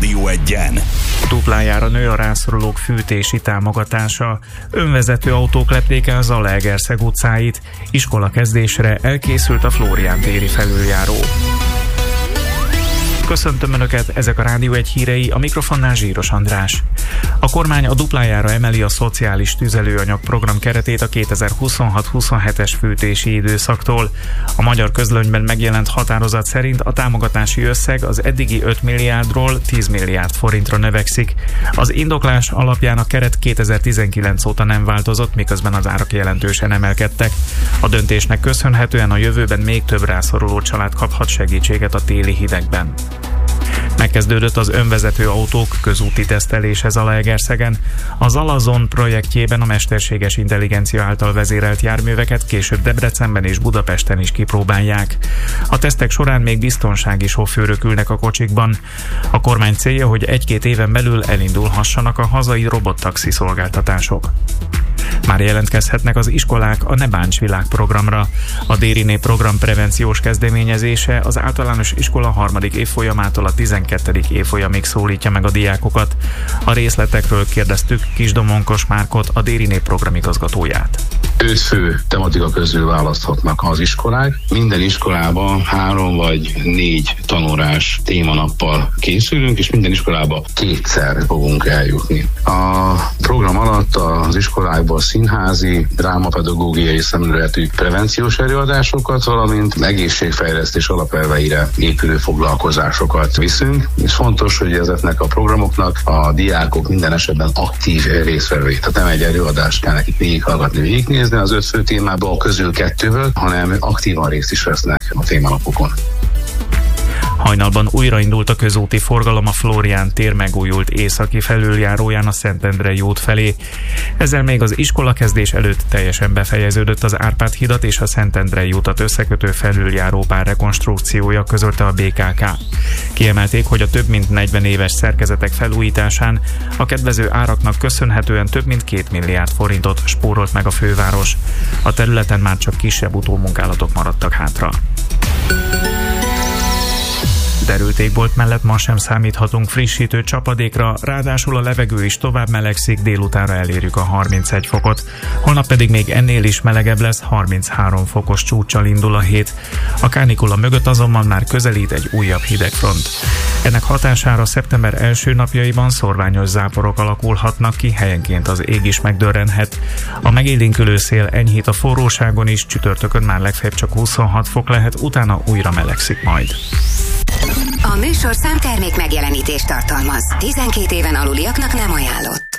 Rádió Egyen. Duplájára nő a rászorulók fűtési támogatása. Önvezető autók lepték el Zalaegerszeg utcáit. Iskola kezdésre elkészült a Flórián téri felüljáró. Köszöntöm Önöket, ezek a Rádió Egy hírei, a mikrofonnál Zsíros András. A kormány a duplájára emeli a szociális tüzelőanyag program keretét a 2026-27-es fűtési időszaktól. A Magyar Közlönyben megjelent határozat szerint a támogatási összeg az eddigi 5 milliárdról 10 milliárd forintra növekszik. Az indoklás alapján a keret 2019 óta nem változott, miközben az árak jelentősen emelkedtek. A döntésnek köszönhetően a jövőben még több rászoruló család kaphat segítséget a téli hidegben. Megkezdődött az önvezető autók közúti tesztelése Zalaegerszegen. A Zalazon projektjében a mesterséges intelligencia által vezérelt járműveket később Debrecenben és Budapesten is kipróbálják. A tesztek során még biztonsági sofőrök ülnek a kocsikban. A kormány célja, hogy 1-2 éven belül elindulhassanak a hazai robottaxi szolgáltatások. Már jelentkezhetnek az iskolák a Ne Bánts Világ programra. A Dériné program prevenciós kezdeményezése az általános iskola 3. évfolyamától a 12. évfolyamig szólítja meg a diákokat. A részletekről kérdeztük Kisdomonkos Márkot, a Dériné programigazgatóját. 5 fő tematika közül választhatnak az iskolák. Minden iskolában 3 vagy 4 tanórás témanappal készülünk, és minden iskolába 2-szer fogunk eljutni. A program alatt az iskolákban színházi, drámapedagógiai szemléletű prevenciós előadásokat, valamint egészségfejlesztés alapelveire épülő foglalkozásokat viszünk, és fontos, hogy ezeknek a programoknak a diákok minden esetben aktív résztvevői. Tehát nem egy előadást kell nekik végighallgatni, végignézni az 5 fő témából közül 2-ből, hanem aktívan részt is vesznek a témanapokon. Hajnalban újraindult a közúti forgalom a Flórián tér megújult északi felüljáróján a Szentendrei út felé. Ezzel még az iskolakezdés előtt teljesen befejeződött az Árpád-hidat és a Szentendrei utat összekötő felüljáró-pár rekonstrukciója, közölte a BKK. Kiemelték, hogy a több mint 40 éves szerkezetek felújításán a kedvező áraknak köszönhetően több mint 2 milliárd forintot spórolt meg a főváros. A területen már csak kisebb utómunkálatok maradtak hátra. Derült égbolt mellett ma sem számíthatunk frissítő csapadékra, ráadásul a levegő is tovább melegszik, délutánra elérjük a 31 fokot. Holnap pedig még ennél is melegebb lesz, 33 fokos csúccsal indul a hét. A kánikula mögött azonban már közelít egy újabb hidegfront. Ennek hatására szeptember első napjaiban szorványos záporok alakulhatnak ki, helyenként az ég is megdörrenhet. A megélénkülő szél enyhít a forróságon is, csütörtökön már legfeljebb csak 26 fok lehet, utána újra melegszik majd. A műsorszám termék megjelenítést tartalmaz. 12 éven aluliaknak nem ajánlott.